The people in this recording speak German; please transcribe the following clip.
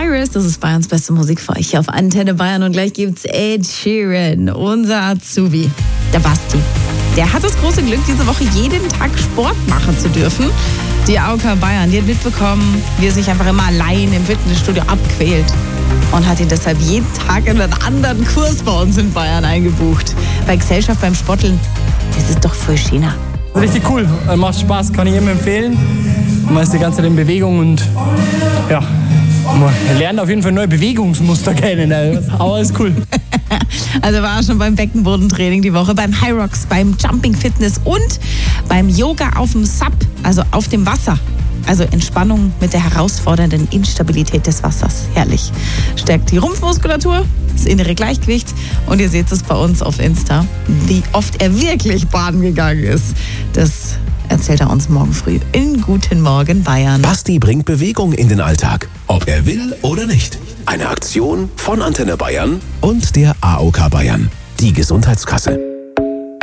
Cyrus, das ist Bayerns beste Musik für euch hier auf Antenne Bayern. Und gleich gibt's Ed Sheeran, unser Azubi, der Basti. Der hat das große Glück, diese Woche jeden Tag Sport machen zu dürfen. Die AOK Bayern, die hat mitbekommen, wie er sich einfach immer allein im Fitnessstudio abquält. Und hat ihn deshalb jeden Tag in einen anderen Kurs bei uns in Bayern eingebucht. Bei Gesellschaft beim Spotteln, das ist doch voll schöner. Richtig cool, macht Spaß, kann ich immer empfehlen. Man ist die ganze Zeit in Bewegung und ja, man lernt auf jeden Fall neue Bewegungsmuster kennen. Aber ist cool. Also war er schon beim Beckenbodentraining die Woche, beim High Rocks, beim Jumping Fitness und beim Yoga auf dem SUP, also auf dem Wasser. Also Entspannung mit der herausfordernden Instabilität des Wassers. Herrlich. Stärkt die Rumpfmuskulatur, das innere Gleichgewicht. Und ihr seht es bei uns auf Insta, wie oft er wirklich baden gegangen ist. Das erzählt er uns morgen früh in Guten Morgen Bayern. Basti bringt Bewegung in den Alltag, ob er will oder nicht. Eine Aktion von Antenne Bayern und der AOK Bayern, die Gesundheitskasse.